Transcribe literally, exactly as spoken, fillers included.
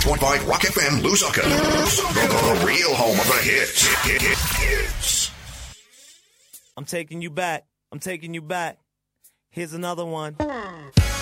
point five Rock F M, Lusaka. The, the real home of the hits. Hit, hit, hits. I'm taking you back. I'm taking you back. Here's another one.